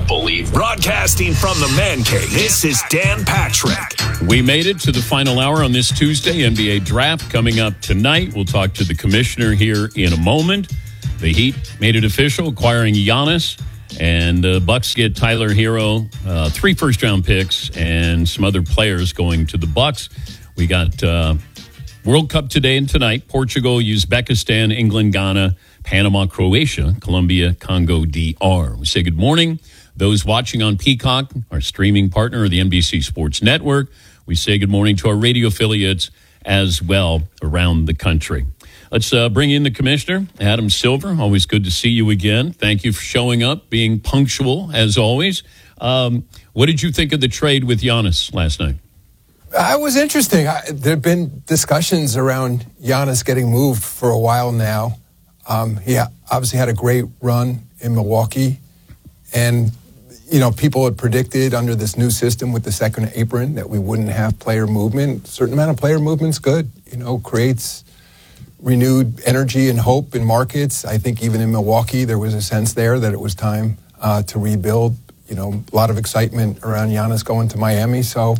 don't believe. Broadcasting from the Man Cave, this is Dan Patrick. We made it to the final hour on this Tuesday. NBA draft coming up tonight. We'll talk to the commissioner here in a moment. The Heat made it official, acquiring Giannis. And the Bucks get Tyler Hero, 3 first-round picks, and some other players going to the Bucks. We got World Cup today and tonight. Portugal, Uzbekistan, England, Ghana, Panama, Croatia, Colombia, Congo, DR. We say good morning. Those watching on Peacock, our streaming partner of the NBC Sports Network. We say good morning to our radio affiliates as well around the country. Let's bring in the commissioner, Adam Silver. Always good to see you again. Thank you for showing up, being punctual as always. What did you think of the trade with Giannis last night? It was interesting. There have been discussions around Giannis getting moved for a while now. He obviously had a great run in Milwaukee. And, you know, people had predicted under this new system with the second apron that we wouldn't have player movement. A certain amount of player movement's good, you know, creates renewed energy and hope in markets. I think even in Milwaukee, there was a sense there that it was time to rebuild. You know, a lot of excitement around Giannis going to Miami. So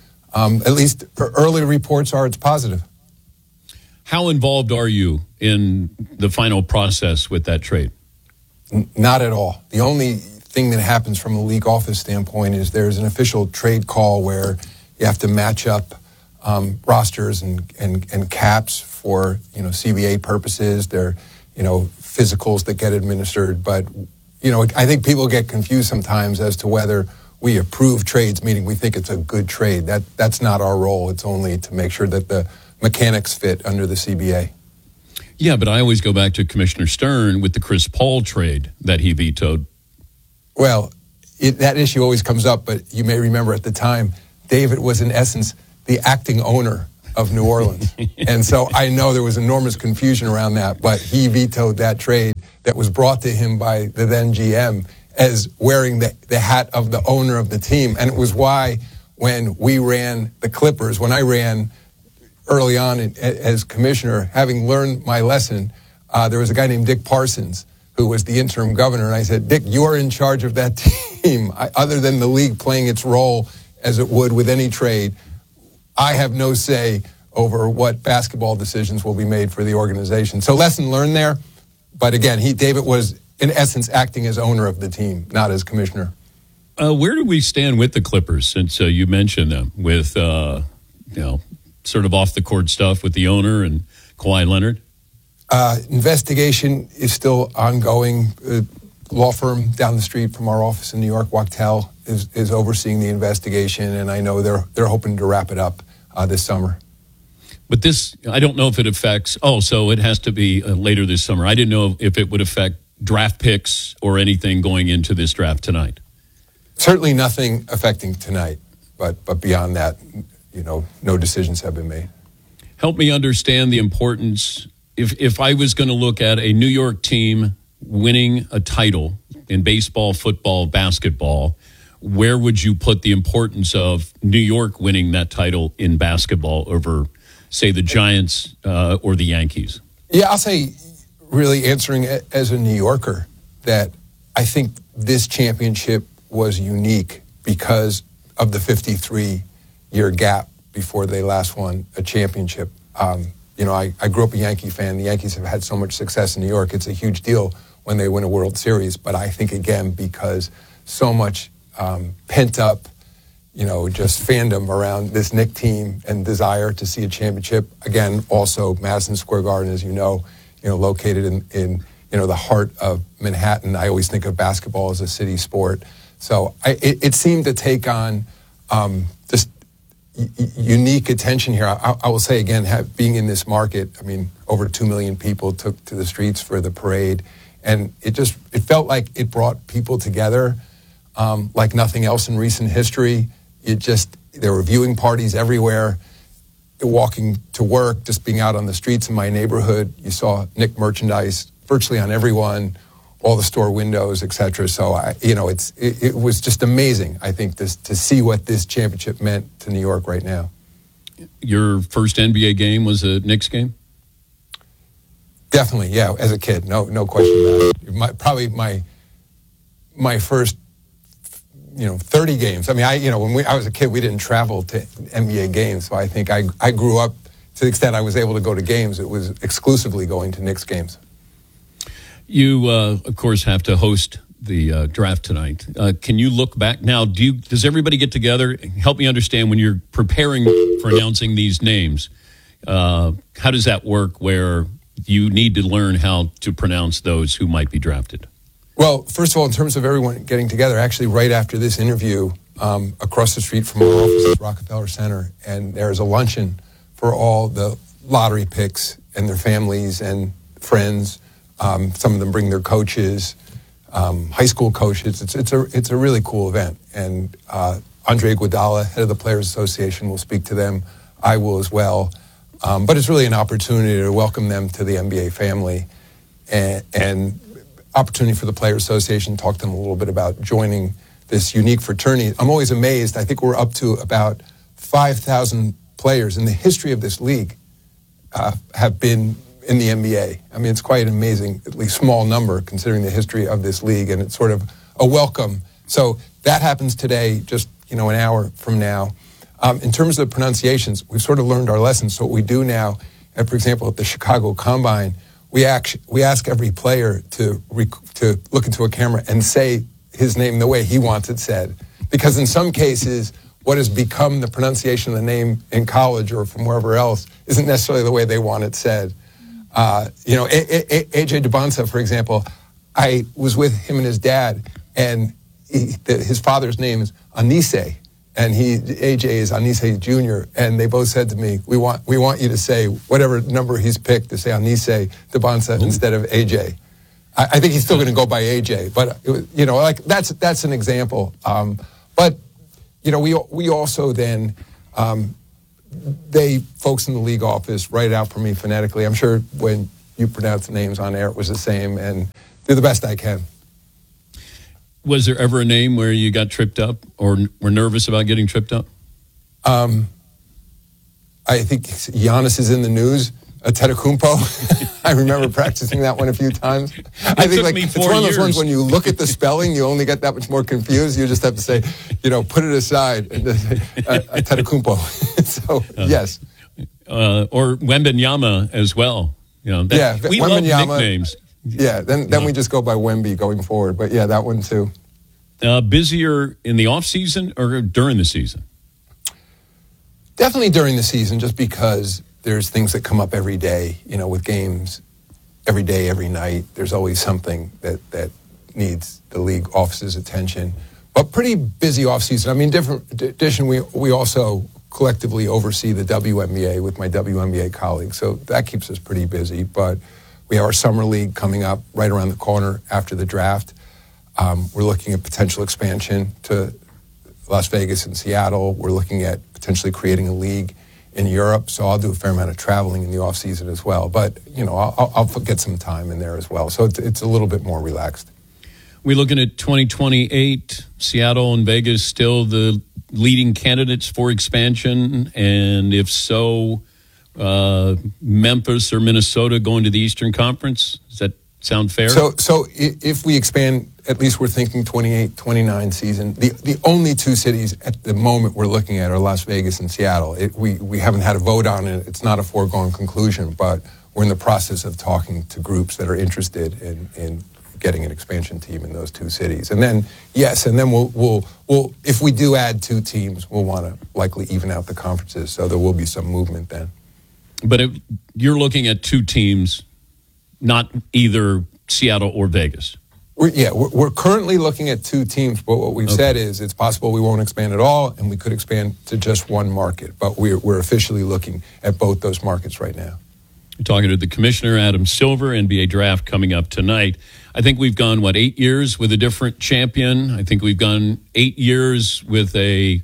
at least early reports are it's positive. How involved are you in the final process with that trade? Not at all. The only thing that happens from a league office standpoint is there's an official trade call where you have to match up rosters and caps for, you know, CBA purposes. There, you know, physicals that get administered. But, you know, I think people get confused sometimes as to whether we approve trades, meaning we think it's a good trade. That's not our role. It's only to make sure that the mechanics fit under the CBA. Yeah, but I always go back to Commissioner Stern with the Chris Paul trade that he vetoed. Well, that issue always comes up, but you may remember at the time, David was in essence the acting owner of New Orleans. And so I know there was enormous confusion around that, but he vetoed that trade that was brought to him by the then GM as wearing the hat of the owner of the team. And it was why when we ran the Clippers, when I ran early on as commissioner, having learned my lesson, there was a guy named Dick Parsons who was the interim governor. And I said, Dick, you're in charge of that team. Other than the league playing its role as it would with any trade, I have no say over what basketball decisions will be made for the organization. So lesson learned there. But again, David was, in essence, acting as owner of the team, not as commissioner. Where do we stand with the Clippers since you mentioned them with, you know, sort of off-the-court stuff with the owner and Kawhi Leonard? Investigation is still ongoing. Law firm down the street from our office in New York, Wachtell, is overseeing the investigation, and I know they're hoping to wrap it up this summer. But this, I don't know if it affects, so it has to be later this summer. I didn't know if it would affect draft picks or anything going into this draft tonight. Certainly nothing affecting tonight, but beyond that, you know, no decisions have been made. Help me understand the importance. If I was going to look at a New York team winning a title in baseball, football, basketball, where would you put the importance of New York winning that title in basketball over, say, the Giants or the Yankees? Yeah, I'll say, really answering as a New Yorker, that I think this championship was unique because of the 53-year gap before they last won a championship. You know, I grew up a Yankee fan. The Yankees have had so much success in New York. It's a huge deal when they win a World Series. But I think, again, because so much pent-up, you know, just fandom around this Knicks team and desire to see a championship. Again, also Madison Square Garden, as you know, located in the heart of Manhattan. I always think of basketball as a city sport. So it seemed to take on just unique attention here. I will say again, being in this market, I mean, over 2 million people took to the streets for the parade, and it felt like it brought people together like nothing else in recent history. There were viewing parties everywhere. Walking to work, just being out on the streets in my neighborhood, you saw Knicks merchandise virtually on everyone, all the store windows, etc. So, it was just amazing, I think, to see what this championship meant to New York right now. Your first NBA game was a Knicks game? Definitely, yeah, as a kid, no question about it. Probably my first 30 games. I mean, when I was a kid, we didn't travel to NBA games. So I think I grew up, to the extent I was able to go to games, it was exclusively going to Knicks games. You, of course, have to host the draft tonight. Can you look back now? Does everybody get together? Help me understand, when you're preparing for announcing these names, how does that work where you need to learn how to pronounce those who might be drafted? Well, first of all, in terms of everyone getting together, actually right after this interview, across the street from our office at Rockefeller Center, and there's a luncheon for all the lottery picks and their families and friends. Some of them bring their coaches, high school coaches. It's a really cool event. And Andre Iguodala, head of the Players Association, will speak to them. I will as well. But it's really an opportunity to welcome them to the NBA family, and opportunity for the Players Association to talk to them a little bit about joining this unique fraternity. I'm always amazed. I think we're up to about 5,000 players in the history of this league have been in the NBA. I mean, it's quite an amazing, at least small number, considering the history of this league, and it's sort of a welcome. So that happens today, just an hour from now. In terms of pronunciations, we've sort of learned our lessons. So what we do now, for example, at the Chicago Combine, we ask every player to look into a camera and say his name the way he wants it said. Because in some cases, what has become the pronunciation of the name in college or from wherever else isn't necessarily the way they want it said. AJ Dubonsa, for example, I was with him and his dad, and his father's name is Anise, and AJ is Anise Jr., and they both said to me, we want you to say whatever number he's picked, to say Anise Dubonsa instead of AJ. I think he's still going to go by AJ, but that's an example. But we also then folks in the league office write it out for me phonetically. I'm sure when you pronounce the names on air, it was the same, and do the best I can. Was there ever a name where you got tripped up or were nervous about getting tripped up? I think Giannis is in the news. Antetokounmpo. I remember practicing that one a few times. I think it's one of those ones when you look at the spelling, you only get that much more confused. You just have to say, put it aside and say Antetokounmpo. So yes. Or Wembanyama as well. We love nicknames. Yeah, then we just go by Wemby going forward. But yeah, that one too. Busier in the off season or during the season? Definitely during the season, just because there's things that come up every day, with games every day, every night. There's always something that needs the league office's attention. But pretty busy offseason. I mean, in addition, we also collectively oversee the WNBA with my WNBA colleagues. So that keeps us pretty busy. But we have our summer league coming up right around the corner after the draft. We're looking at potential expansion to Las Vegas and Seattle. We're looking at potentially creating a league in Europe, so I'll do a fair amount of traveling in the off season as well. But I'll get some time in there as well, so it's a little bit more relaxed. We're looking at 2028. Seattle and Vegas still the leading candidates for expansion, and if so, Memphis or Minnesota going to the Eastern Conference. Does that sound fair? So if we expand, at least we're thinking 28, 29 season. The only two cities at the moment we're looking at are Las Vegas and Seattle. We haven't had a vote on it. It's not a foregone conclusion, but we're in the process of talking to groups that are interested in getting an expansion team in those two cities. And then, we'll if we do add two teams, we'll want to likely even out the conferences, so there will be some movement then. But you're looking at two teams, not either Seattle or Vegas. We're currently looking at two teams, but what we've said is it's possible we won't expand at all, and we could expand to just one market. But we're officially looking at both those markets right now. We're talking to the commissioner, Adam Silver. NBA draft coming up tonight. I think we've gone, 8 years with a different champion. I think we've gone 8 years with a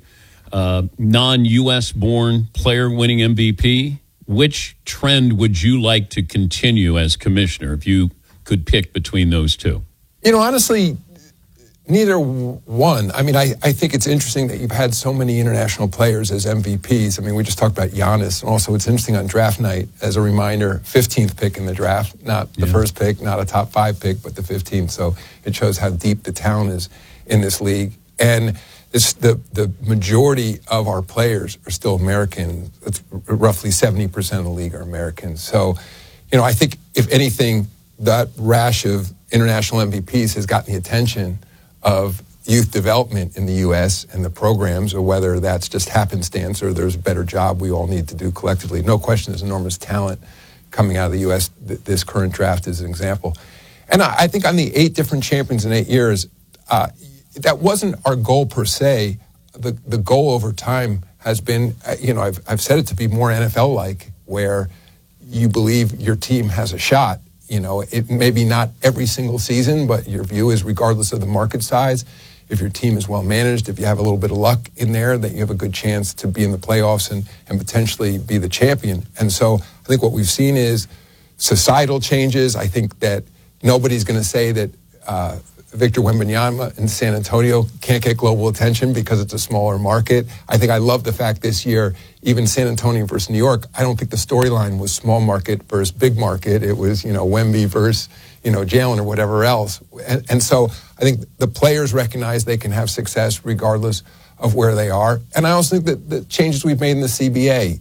non-U.S. born player winning MVP. Which trend would you like to continue as commissioner if you could pick between those two? Honestly, neither one. I mean, I think it's interesting that you've had so many international players as MVPs. I mean, we just talked about Giannis. And also, it's interesting on draft night, as a reminder, 15th pick in the draft, not the first pick, not a top 5 pick, but the 15th. So it shows how deep the talent is in this league. And the majority of our players are still American. It's roughly 70% of the league are Americans. So, I think if anything, that rash of international MVPs has gotten the attention of youth development in the U.S. and the programs, or whether that's just happenstance or there's a better job we all need to do collectively. No question there's enormous talent coming out of the U.S. This current draft is an example. And I think on the 8 different champions in 8 years, that wasn't our goal per se. The goal over time has been, I've said it to be more NFL-like, where you believe your team has a shot. It may be not every single season, but your view is regardless of the market size, if your team is well managed, if you have a little bit of luck in there, that you have a good chance to be in the playoffs and potentially be the champion. And so I think what we've seen is societal changes. I think that nobody's going to say that Victor Wembanyama in San Antonio can't get global attention because it's a smaller market. I think I love the fact this year, even San Antonio versus New York, I don't think the storyline was small market versus big market. It was, Wemby versus, Jalen or whatever else. And so I think the players recognize they can have success regardless of where they are. And I also think that the changes we've made in the CBA,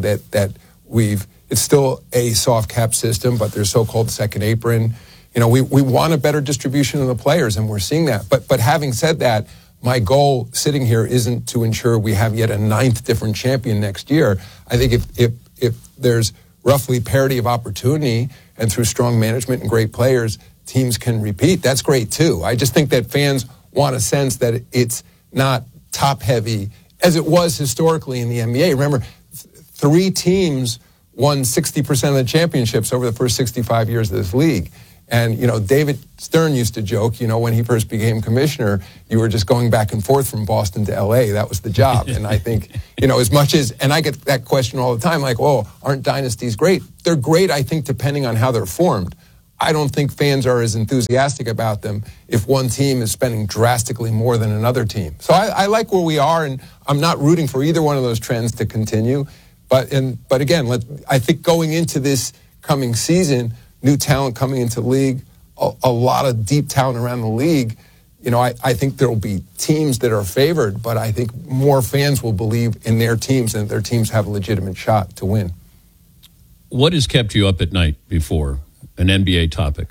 it's still a soft cap system, but there's so-called second apron. We want a better distribution of the players, and we're seeing that. But having said that, my goal sitting here isn't to ensure we have yet a 9th different champion next year. I think if there's roughly parity of opportunity and through strong management and great players, teams can repeat, that's great too. I just think that fans want a sense that it's not top-heavy as it was historically in the NBA. Remember, 3 teams won 60% of the championships over the first 65 years of this league. And, David Stern used to joke, when he first became commissioner, you were just going back and forth from Boston to L.A. That was the job. And I think, as much as, and I get that question all the time, like, aren't dynasties great? They're great, I think, depending on how they're formed. I don't think fans are as enthusiastic about them if one team is spending drastically more than another team. So I like where we are, and I'm not rooting for either one of those trends to continue. But again, I think going into this coming season, new talent coming into the league, a lot of deep talent around the league. I think there will be teams that are favored, but I think more fans will believe in their teams and their teams have a legitimate shot to win. What has kept you up at night before an NBA topic?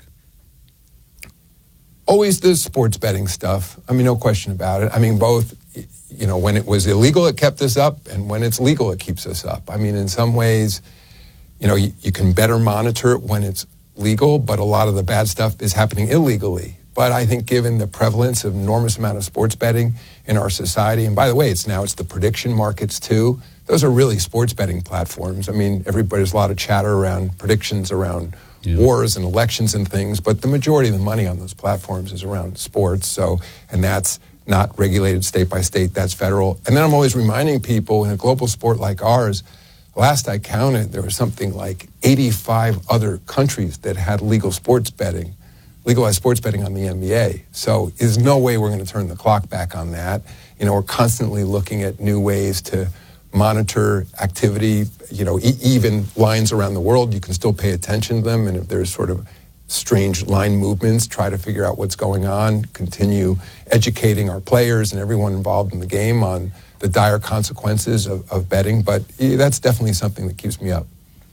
Always the sports betting stuff. No question about it. Both, when it was illegal, it kept us up, and when it's legal, it keeps us up. In some ways, you can better monitor it when it's legal, but a lot of the bad stuff is happening illegally. But I think given the prevalence of enormous amount of sports betting in our society, and by the way, it's the prediction markets too. Those are really sports betting platforms. There's a lot of chatter around predictions around wars and elections and things, but the majority of the money on those platforms is around sports. So, and that's not regulated state by state, that's federal. And then I'm always reminding people in a global sport like ours, last I counted, there was something like 85 other countries that had legalized sports betting on the NBA. So there's no way we're going to turn the clock back on that. We're constantly looking at new ways to monitor activity. Even lines around the world, you can still pay attention to them. And if there's sort of strange line movements, try to figure out what's going on, continue educating our players and everyone involved in the game on the dire consequences of betting, but that's definitely something that keeps me up.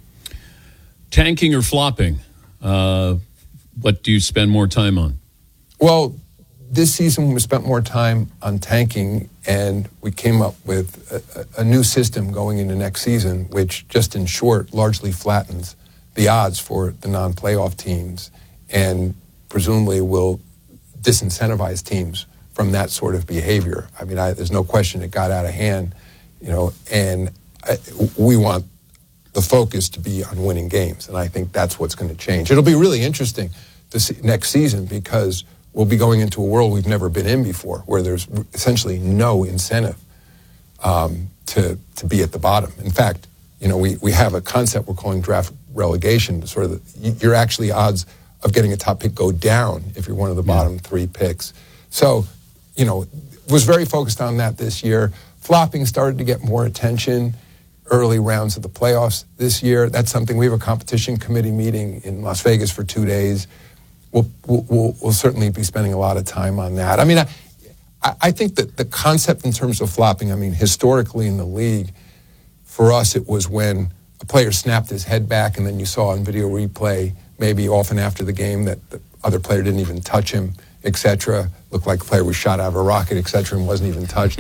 Tanking or flopping? What do you spend more time on? Well, this season we spent more time on tanking, and we came up with a new system going into next season, which just in short largely flattens the odds for the non-playoff teams and presumably will disincentivize teams from that sort of behavior. There's no question it got out of hand, and we want the focus to be on winning games, and I think that's what's going to change. It'll be really interesting to see next season because we'll be going into a world we've never been in before, where there's essentially no incentive to be at the bottom. In fact, we have a concept we're calling draft relegation, sort of your actually odds of getting a top pick go down if you're one of the bottom 3 picks. So, was very focused on that this year. Flopping started to get more attention early rounds of the playoffs this year. That's something we have a competition committee meeting in Las Vegas for 2 days. We'll certainly be spending a lot of time on that. I think that the concept in terms of flopping, I mean, historically in the league, for us, it was when a player snapped his head back and then you saw on video replay, maybe often after the game, that the other player didn't even touch him, etc. Looked like the player was shot out of a rocket, etc., and wasn't even touched.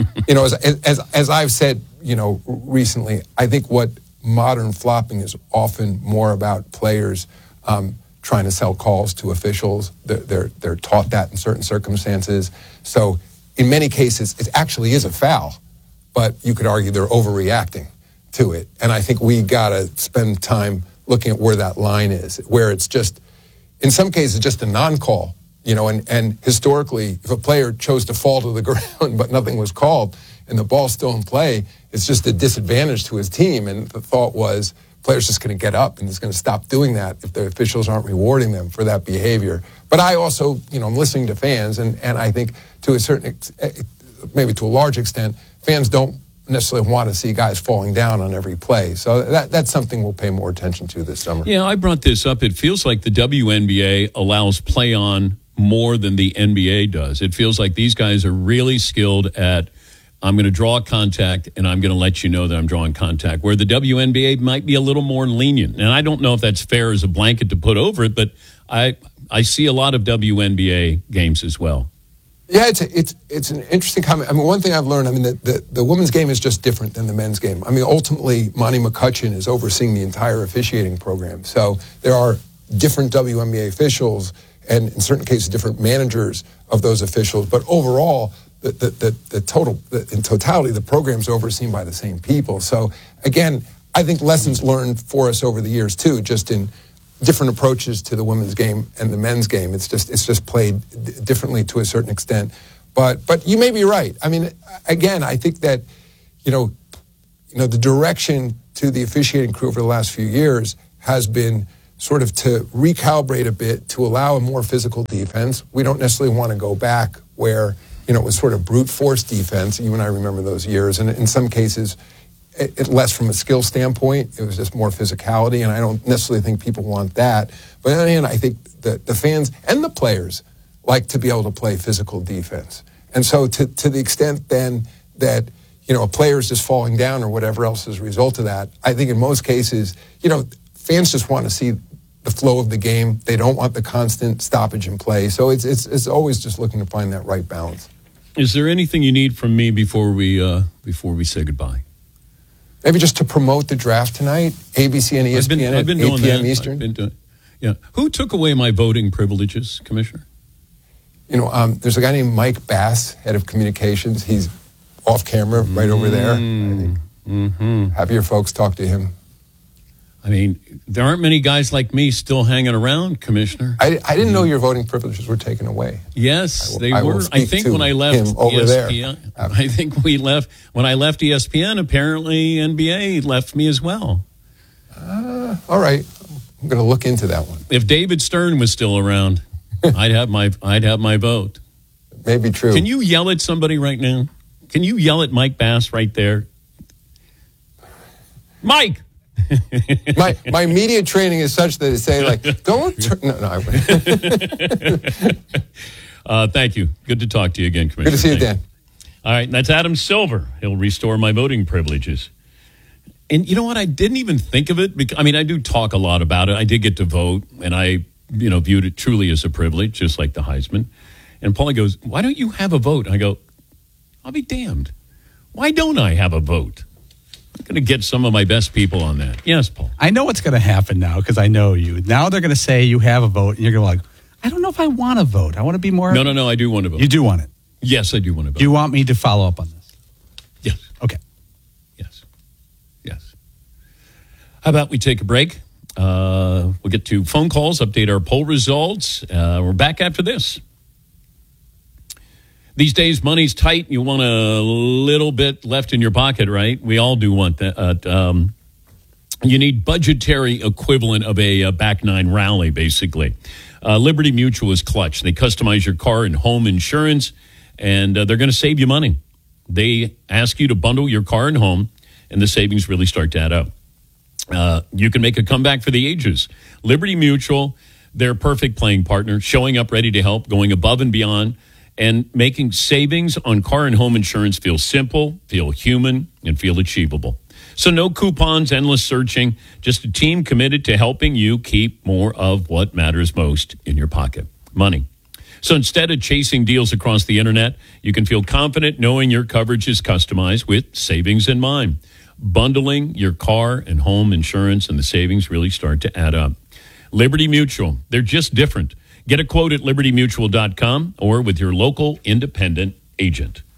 As I've said, recently, I think what modern flopping is often more about players trying to sell calls to officials. They're taught that in certain circumstances. So in many cases, it actually is a foul, but you could argue they're overreacting to it. And I think we got to spend time looking at where that line is, where it's just, in some cases, just a non-call. And historically, if a player chose to fall to the ground but nothing was called and the ball's still in play, it's just a disadvantage to his team. And the thought was, players just going to get up and just going to stop doing that if the officials aren't rewarding them for that behavior. But I also, I'm listening to fans, and I think to a certain, maybe to a large extent, fans don't necessarily want to see guys falling down on every play. So that's something we'll pay more attention to this summer. Yeah, I brought this up. It feels like the WNBA allows play on more than the NBA does. It feels like these guys are really skilled at, I'm going to draw contact and I'm going to let you know that I'm drawing contact, where the WNBA might be a little more lenient. And I don't know if that's fair as a blanket to put over it, but I see a lot of WNBA games as well. Yeah, it's an interesting comment. I mean, one thing I've learned, the women's game is just different than the men's game. I mean, ultimately, Monty McCutcheon is overseeing the entire officiating program. So there are different WNBA officials and, in certain cases, different managers of those officials. But overall, in totality, the program's overseen by the same people. So, again, I think lessons learned for us over the years, too, just in different approaches to the women's game and the men's game. It's just played differently to a certain extent. But you may be right. I mean, again, I think that, the direction to the officiating crew over the last few years has been sort of to recalibrate a bit to allow a more physical defense. We don't necessarily want to go back where, it was sort of brute force defense. You and I remember those years. And in some cases, it less from a skill standpoint. It was just more physicality, and I don't necessarily think people want that. But on the other hand, I think the fans and the players like to be able to play physical defense. And so to the extent then that, a player is just falling down or whatever else as a result of that, I think in most cases, fans just want to see the flow of the game. They don't want the constant stoppage in play. So it's always just looking to find that right balance. Is there anything you need from me before we say goodbye? Maybe just to promote the draft tonight, ABC and ESPN I've been at 8 doing p.m. that. Eastern. Yeah. Who took away my voting privileges, Commissioner? There's a guy named Mike Bass, head of communications. He's off camera right over there. I think. Have your folks talk to him. I mean, there aren't many guys like me still hanging around, Commissioner. I didn't know your voting privileges were taken away. Yes, they were. I think when I left ESPN, I think when I left ESPN, apparently NBA left me as well. All right. I'm going to look into that one. If David Stern was still around, I'd have my vote. Maybe true. Can you yell at somebody right now? Can you yell at Mike Bass right there? Mike! my media training is such that it say like, don't turn. No. Thank you. Good to talk to you again, Commissioner. Good to see you, Dan. All right, that's Adam Silver. He'll restore my voting privileges. And you know what? I didn't even think of it. Because, I do talk a lot about it. I did get to vote, and I, viewed it truly as a privilege, just like the Heisman. And Paulie goes, "Why don't you have a vote?" I go, "I'll be damned. Why don't I have a vote?" I'm going to get some of my best people on that. Yes, Paul. I know what's going to happen now because I know you. Now they're going to say you have a vote, and you're going to be like, I don't know if I want to vote. I want to be more. No, I do want to vote. You do want it? Yes, I do want to vote. Do you want me to follow up on this? Yes. Okay. Yes. How about we take a break? We'll get to phone calls, update our poll results. We're back after this. These days, money's tight. You want a little bit left in your pocket, right? We all do want that. You need budgetary equivalent of a back nine rally, basically. Liberty Mutual is clutch. They customize your car and home insurance, and they're going to save you money. They ask you to bundle your car and home, and the savings really start to add up. You can make a comeback for the ages. Liberty Mutual, their perfect playing partner, showing up ready to help, going above and beyond. and making savings on car and home insurance feel simple, feel human, and feel achievable. So no coupons, endless searching, just a team committed to helping you keep more of what matters most in your pocket, money. So instead of chasing deals across the internet, you can feel confident knowing your coverage is customized with savings in mind. Bundling your car and home insurance and the savings really start to add up. Liberty Mutual, they're just different. Get a quote at libertymutual.com or with your local independent agent.